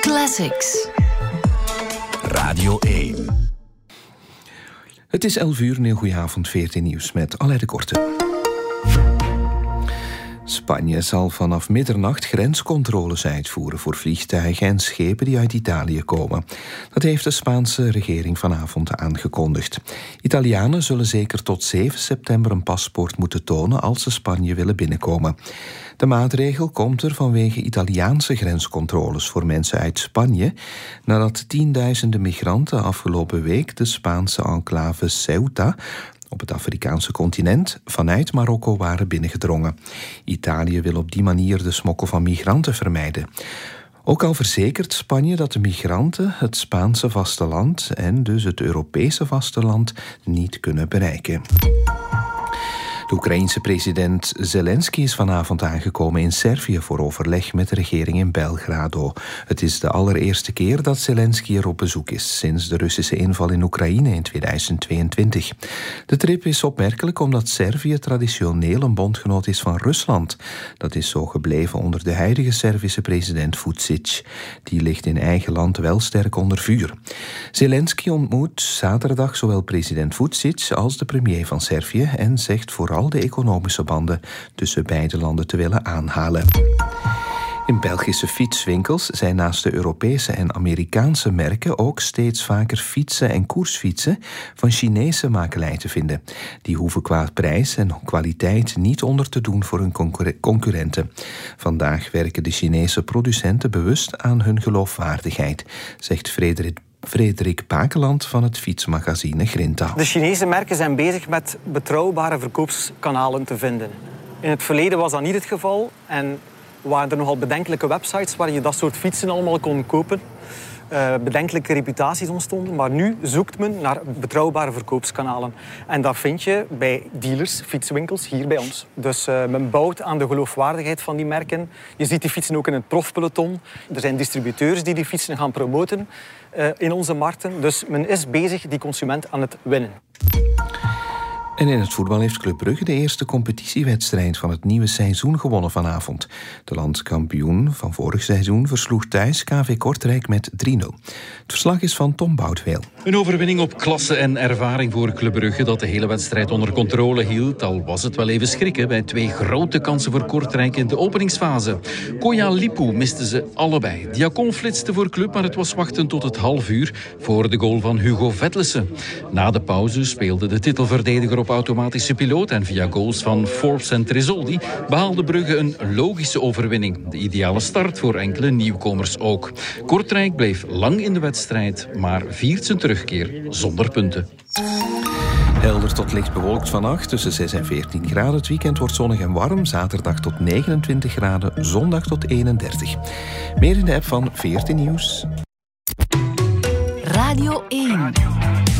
Classics. Radio 1. Het is 11 uur, een heel goeie avond, 14 nieuws met Alain de Korte. Spanje zal vanaf middernacht grenscontroles uitvoeren voor vliegtuigen en schepen die uit Italië komen. Dat heeft de Spaanse regering vanavond aangekondigd. Italianen zullen zeker tot 7 september een paspoort moeten tonen als ze Spanje willen binnenkomen. De maatregel komt er vanwege Italiaanse grenscontroles voor mensen uit Spanje, nadat tienduizenden migranten afgelopen week de Spaanse enclave Ceuta op het Afrikaanse continent vanuit Marokko waren binnengedrongen. Italië wil op die manier de smokkel van migranten vermijden. Ook al verzekert Spanje dat de migranten het Spaanse vasteland en dus het Europese vasteland niet kunnen bereiken. De Oekraïense president Zelensky is vanavond aangekomen in Servië voor overleg met de regering in Belgrado. Het is de allereerste keer dat Zelensky er op bezoek is sinds de Russische inval in Oekraïne in 2022. De trip is opmerkelijk omdat Servië traditioneel een bondgenoot is van Rusland. Dat is zo gebleven onder de huidige Servische president Vučić. Die ligt in eigen land wel sterk onder vuur. Zelensky ontmoet zaterdag zowel president Vučić als de premier van Servië en zegt vooral de economische banden tussen beide landen te willen aanhalen. In Belgische fietswinkels zijn naast de Europese en Amerikaanse merken ook steeds vaker fietsen en koersfietsen van Chinese makelij te vinden. Die hoeven qua prijs en kwaliteit niet onder te doen voor hun concurrenten. Vandaag werken de Chinese producenten bewust aan hun geloofwaardigheid, zegt Frederik Pakeland van het fietsmagazine Grinta. De Chinese merken zijn bezig met betrouwbare verkoopskanalen te vinden. In het verleden was dat niet het geval en waren er nogal bedenkelijke websites waar je dat soort fietsen allemaal kon kopen. Bedenkelijke reputaties ontstonden, maar nu zoekt men naar betrouwbare verkoopskanalen. En dat vind je bij dealers, fietswinkels, hier bij ons. Dus men bouwt aan de geloofwaardigheid van die merken. Je ziet die fietsen ook in het profpeloton. Er zijn distributeurs die fietsen gaan promoten in onze markten. Dus men is bezig die consument aan het winnen. En in het voetbal heeft Club Brugge de eerste competitiewedstrijd van het nieuwe seizoen gewonnen vanavond. De landskampioen van vorig seizoen versloeg thuis KV Kortrijk met 3-0. Het verslag is van Tom Boudweel. Een overwinning op klasse en ervaring voor Club Brugge dat de hele wedstrijd onder controle hield. Al was het wel even schrikken bij 2 grote kansen voor Kortrijk in de openingsfase. Koya Lipu misten ze allebei. Diacon flitste voor Club, maar het was wachten tot het half uur voor de goal van Hugo Vetlesen. Na de pauze speelde de titelverdediger op automatische piloot en via goals van Forbes en Tresoldi behaalde Brugge een logische overwinning. De ideale start voor enkele nieuwkomers ook. Kortrijk bleef lang in de wedstrijd, maar viert zijn terugkeer zonder punten. Helder tot licht bewolkt vannacht, tussen 6 en 14 graden. Het weekend wordt zonnig en warm, zaterdag tot 29 graden, zondag tot 31. Meer in de app van 14 Nieuws. Radio 1.